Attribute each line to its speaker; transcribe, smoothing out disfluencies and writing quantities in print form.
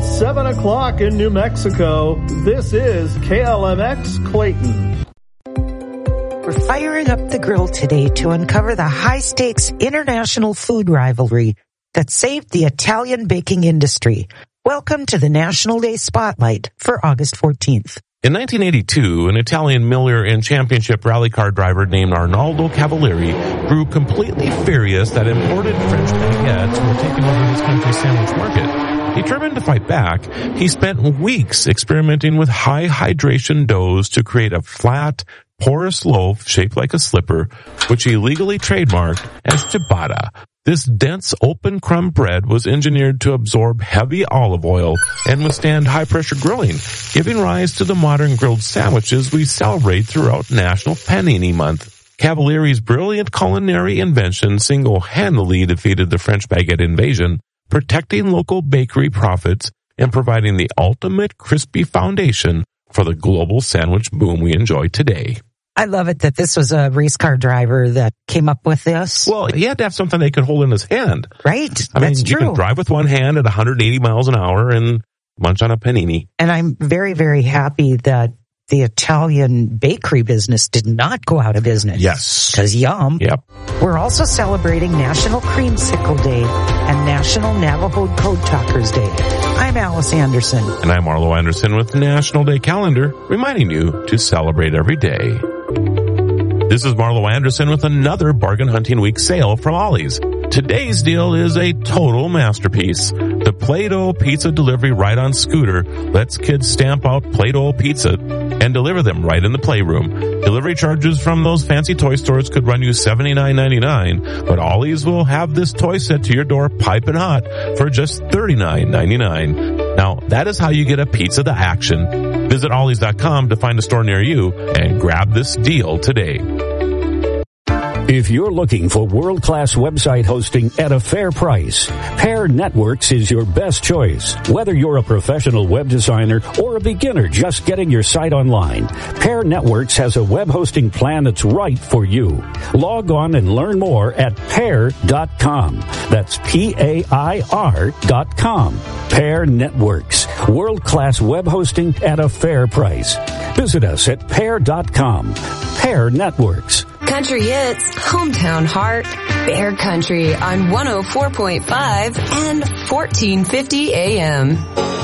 Speaker 1: It's 7 o'clock in New Mexico. This is KLMX Clayton.
Speaker 2: We're firing up the grill today to uncover the high-stakes international food rivalry that saved the Italian baking industry. Welcome to the National Day Spotlight for August 14th.
Speaker 3: In 1982, an Italian Miller and championship rally car driver named Arnaldo Cavalieri grew completely furious that imported French baguettes were taking over his country's sandwich market. Determined to fight back, he spent weeks experimenting with high hydration doughs to create a flat, porous loaf shaped like a slipper, which he legally trademarked as ciabatta. This dense, open crumb bread was engineered to absorb heavy olive oil and withstand high-pressure grilling, giving rise to the modern grilled sandwiches we celebrate throughout National Panini Month. Cavalieri's brilliant culinary invention single-handedly defeated the French baguette invasion, protecting local bakery profits and providing the ultimate crispy foundation for the global sandwich boom we enjoy today.
Speaker 2: I love it that this was a race car driver that came up with this.
Speaker 3: Well, he had to have something they could hold in his hand.
Speaker 2: Right.
Speaker 3: That's true. You can drive with one hand at 180 miles an hour and munch on a panini.
Speaker 2: And I'm very, very happy that the Italian bakery business did not go out of business.
Speaker 3: Yes.
Speaker 2: Because yum.
Speaker 3: Yep.
Speaker 2: We're also celebrating National Creamsicle Day and National Navajo Code Talkers Day. I'm Alice Anderson.
Speaker 3: And I'm Arlo Anderson with the National Day Calendar, reminding you to celebrate every day. This is Marlo Anderson with another Bargain Hunting Week sale from Ollie's. Today's deal is a total masterpiece. The Play-Doh Pizza Delivery Ride-On Scooter lets kids stamp out Play-Doh pizza and deliver them right in the playroom. Delivery charges from those fancy toy stores could run you $79.99, but Ollie's will have this toy set to your door piping hot for just $39.99. Now, that is how you get a pizza to action. Visit Ollies.com to find a store near you and grab this deal today.
Speaker 4: If you're looking for world-class website hosting at a fair price, Pair Networks is your best choice. Whether you're a professional web designer or a beginner just getting your site online, Pair Networks has a web hosting plan that's right for you. Log on and learn more at pair.com. That's PAIR.com. Pair Networks, world-class web hosting at a fair price. Visit us at pair.com. Pair Networks.
Speaker 5: Country Hits, Hometown Heart, Bear Country on 104.5 and 1450 AM.